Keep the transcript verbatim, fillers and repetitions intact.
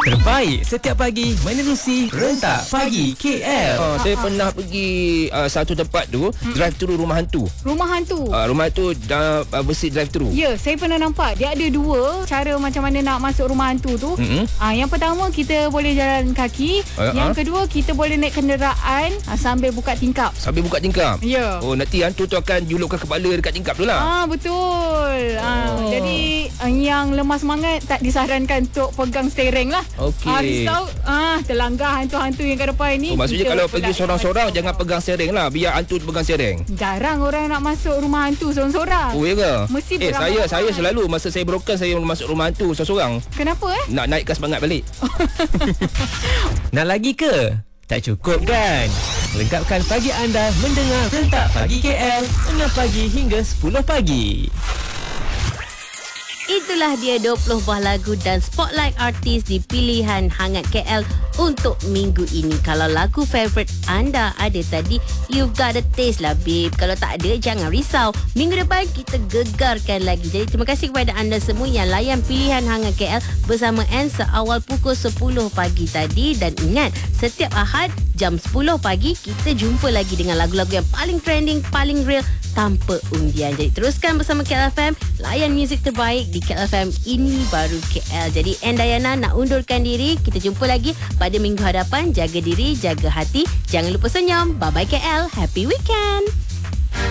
Terbaik setiap pagi menerusi Rentak Pagi K L. Uh, saya pernah pergi uh, satu tempat tu, hmm. drive-thru rumah hantu. Rumah hantu. Uh, rumah hantu dah uh, besi drive-thru. Ya, saya pernah nampak. Dia ada dua cara macam mana nak masuk rumah hantu tu. Mm-hmm. Uh, yang pertama, kita boleh jalan kaki. Uh, yang uh. kedua, kita boleh naik kenderaan uh, sambil buka tingkap. Sambil buka tingkap? Ya. Oh, nanti hantu tu akan julupkan kepala dekat tingkap tu lah. Ah, betul. Ah, Oh. jadi uh, yang lemah semangat tak disarankan untuk pegang steering lah. Okey. Ah, risau ah terlanggar hantu-hantu yang kat depan ni. Oh, maksudnya kita kalau pula- pergi seorang-seorang jangan pegang steering lah, biar hantu tu pegang steering. Jarang orang nak masuk rumah hantu seorang-seorang. Oh, ya ke? Mesti Eh, saya beramai-ramai. saya selalu masa saya broken saya masuk rumah hantu seorang-seorang. Kenapa eh? Nak naikkan semangat balik. Nak lagi ke? Tak cukup kan? Lengkapkan pagi anda mendengar Rentak Pagi K L enam pagi hingga sepuluh pagi. Itulah dia dua puluh buah lagu dan spotlight artis di pilihan hangat K L untuk minggu ini. Kalau lagu favourite anda ada tadi, you've got a taste lah babe. Kalau tak ada, jangan risau. Minggu depan kita gegarkan lagi. Jadi terima kasih kepada anda semua yang layan pilihan hangat K L bersama Ann seawal pukul sepuluh pagi tadi. Dan ingat, setiap Ahad jam sepuluh pagi kita jumpa lagi dengan lagu-lagu yang paling trending, paling real tanpa undian. Jadi teruskan bersama K L F M, layan muzik terbaik di K L F M ini baru K L. Jadi Ann Dayana nak undurkan diri. Kita jumpa lagi pada minggu hadapan. Jaga diri, jaga hati. Jangan lupa senyum. Bye-bye K L. Happy weekend.